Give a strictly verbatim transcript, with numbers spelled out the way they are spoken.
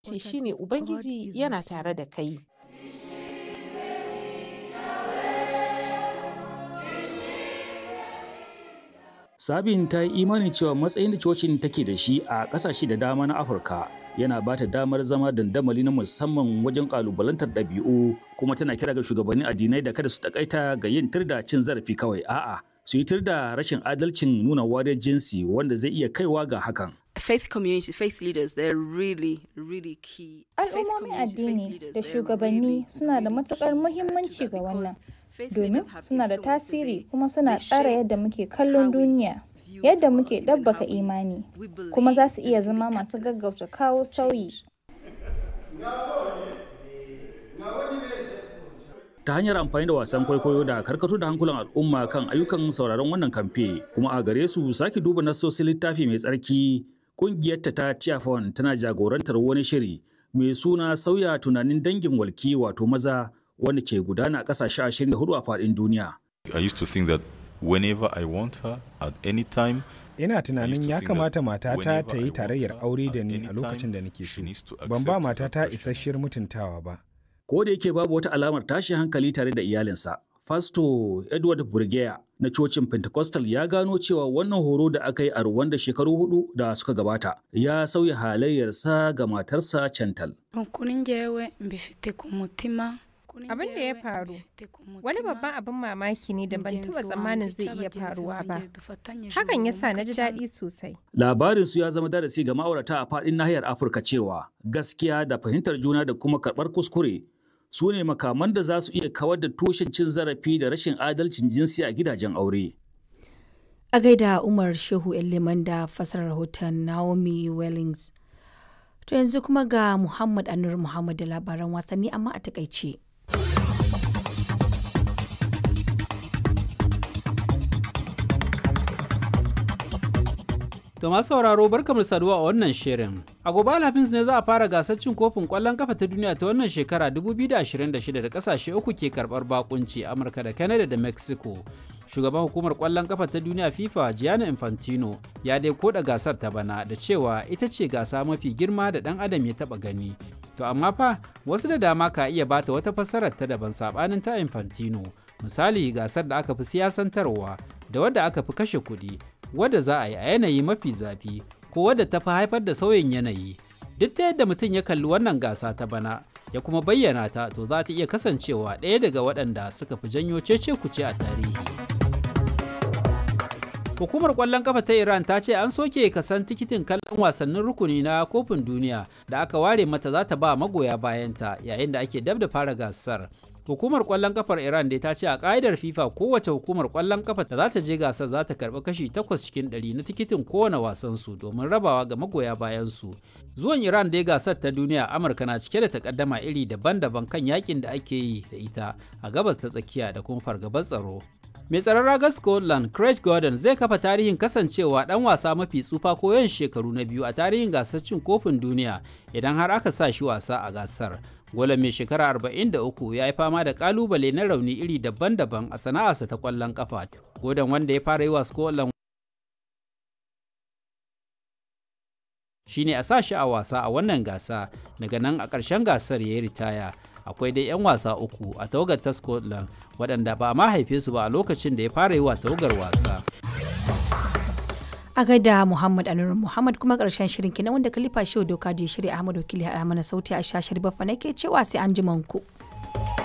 ce shine Ubangiji yana tare da kai. Sabin ta yi imanin cewa matsayin da cocin take da shi a ƙasashe da dama na Afirka yana ba ta damar zama dandamali na musamman wajen ƙalubalantar ɗabi'u, kuma tana kira ga shugabannin addinai da kada su takaita ga yin tir da cin zarafi kawai, a'a su yi tir da rashin adalcin nuna wariyar jinsi wanda zai iya kaiwa ga hakan. Faith community, faith leaders, they're really, really key. Al'ummomin addini da shugabanni suna da matuƙar muhimmanci ga wannan, domin suna da tasiri kuma suna tsara yadda muke kallon duniya, yadda muke ɗabbaka imani, kuma za su iya zama masu gaggauta kawo sauyi. Ta hanyar amfani da wasan kwaikwayo da karkato da hankulan al'umma kan ayyukan sauraron wannan kamfe, kuma a gare su sake duba nassosin littafi mai tsarki, ƙungiyarta ta Tearfund tana jagorantar wani shiri mai suna sauya tunanin dangin walki wato maza, wanda ke gudana a ƙasashe ashirin da hudu a faɗin duniya. I used to think that whenever I want her at any time. Ina tunanin ya kamata matata ta yi tarayyar aure da ni a lokacin da nake so. Ban ba matata isasshiyar mutuntawa ba. Ko da yake babu wata alamar tashin hankali tare da iyalinsa, Fasto Edward Burgeya na cocin Pentecostal ya gano cewa wannan horo da aka yi a Rwanda shekaru hudu da suka gabata ya sauya halayyarsa ga matarsa Chantal. Abin da ya faru wani babban abin mamaki ne da ban taɓa tsammanin zai iya faruwa ba. Hakan ya sa na ji daɗi sosai. Labarin su ya zama darasi ga ma'aurata a faɗin nahiyar Afirka cewa gaskiya da fahimtar juna da kuma karɓar kuskure su ne makaman da za su iya kawar da tushen cin zarafi da rashin adalcin jinsi a gidajen aure. A gaida Umar Shehu Liman da fasarar rahoton Naomi Wellings. To yanzu kuma ga Muhammad Anur Muhammad da labaran wasanni amma a takaice. To masu sauraro barkamu saduwa a wannan shirin. A gobe Alhamis ne za a fara gasar cin kofin ƙwallon kafa ta duniya ta wannan shekara dubu biyu da ashirin da shida da ƙasashe uku ke karɓar bakunci, Amurka da Canada da Mexico. Shugaban hukumar ƙwallon kafa ta duniya FIFA Gianni Infantino ya dai koda gasar ta bana da cewa ita ce gasa mafi girma da ɗan adam ya taɓa gani. To amma fa wasu da dama ka iya bata wata fassarar ta daban saɓanin ta Infantino. Misali gasar da aka fi siyasantarwa da wadda aka fi kashe kuɗi, wadda za a yi a yanayi mafi zafi ko wadda ta fi haifar da sauyin yanayi. Duk ta yadda mutum ya kalli wannan gasa ta bana ya kuma bayyana ta, to za ta iya kasancewa ɗaya daga waɗanda suka fi janyo cece-kuce a tarihi. Hukumar ƙwallon kafa ta Iran ta ce an soke kasan tikitin kallon wasannin rukuni na kofin duniya da aka ware mata za ta ba magoya bayanta yayin da ake dab da fara gasar. Hukumar ƙwallon kafar Iran dai ta ce a ƙa'idar FIFA kowace hukumar ƙwallon kafa da za ta je gasar za ta karɓi kashi takwas cikin ɗari na tikitin kowane wasan su domin rabawa ga magoya bayan su. Zuwan Iran dai gasar ta duniya, Amurka na cike da takaddama iri daban-daban kan yakin da ake yi da ita a gabas ta tsakiya da kuma fargabar tsaro. Mai tsaron ragar Scotland Craig Gordon zai kafa tarihin kasancewa ɗan wasa mafi tsufa ko yawan shekaru na biyu a tarihin gasar cin kofin duniya idan har aka sa shi wasa a gasar. Golan mai shekara arba'in da uku ya yi fama da kalubale na rauni iri daban-daban a sana'arsa ta kwallon kafa. Gordon, wanda ya fara yi wa Scotland shine a sa shi a wasa a wannan gasa, daga nan a ƙarshen gasar ya yi ritaya. Akwai dai 'yan wasa uku a tawagar ta Scotland waɗanda ba ma haife su ba a lokacin da ya fara yi wa tawagar wasa. A gaida Muhammad Anur Muhammad, kuma ƙarshen shirin kenan wanda Khalifa Shehu Doka je shirya Ahmad Wakili a mana sauti a shashar Baffa nake cewa sai an ji manku.